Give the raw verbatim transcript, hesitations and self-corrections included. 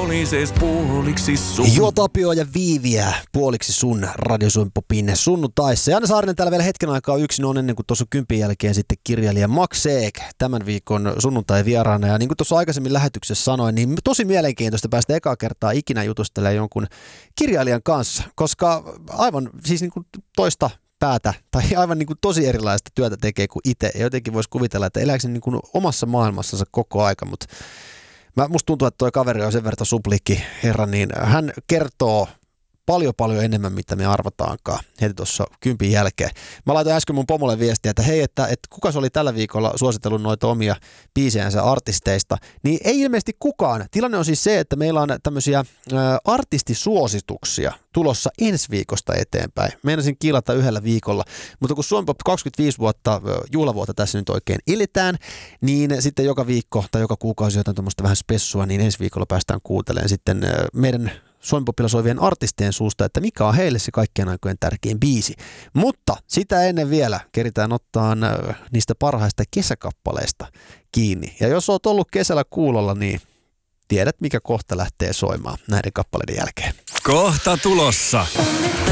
olises puoliksi sun. Jo Tapio ja Viiviä puoliksi sun Radio Suomi Popin sunnuntaissa. Ja Anne Saarinen täällä vielä hetken aikaa yksin on ennen kuin tuossa kympin jälkeen sitten kirjailija Max Ek tämän viikon sunnuntai vieraana. Ja niin kuin tuossa aikaisemmin lähetyksessä sanoin, niin tosi mielenkiintoista päästä ekaa kertaa ikinä jutustelemaan jonkun kirjailijan kanssa, koska aivan siis niin kuin toista päätä tai aivan niin kuin tosi erilaista työtä tekee kuin itse. Ja jotenkin voisi kuvitella, että elääkö niin kuin omassa maailmassansa koko aika, mutta Mä, musta tuntuu, että toi kaveri on sen verran suplikki herra, niin hän kertoo paljon paljon enemmän, mitä me arvataankaan heti tuossa kympin jälkeen. Mä laitoin äsken mun pomolle viestiä, että hei, että, että kuka se oli tällä viikolla suositellut noita omia biisejänsä artisteista, niin ei ilmeisesti kukaan. Tilanne on siis se, että meillä on tämmöisiä ä, artistisuosituksia tulossa ensi viikosta eteenpäin. Meinasin kiilata yhdellä viikolla, mutta kun Suomi Pop kaksikymmentäviisi vuotta, juhlavuotta tässä nyt oikein ilitään, niin sitten joka viikko tai joka kuukausi jotain tuommoista vähän spessua, niin ensi viikolla päästään kuuntelemaan sitten ä, meidän Suomi Popilla soivien artistien suusta, että mikä on heille se kaikkien aikojen tärkein biisi. Mutta sitä ennen vielä keritään ottaa niistä parhaista kesäkappaleista kiinni. Ja jos oot ollut kesällä kuulolla, niin tiedät, mikä kohta lähtee soimaan näiden kappaleiden jälkeen. Kohta tulossa.